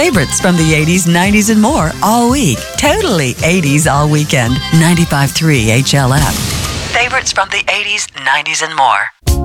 favorites from the 80s, 90s, and more all week. Totally 80s all weekend. 95.3 HLF. Favorites from the 80s, 90s, and more.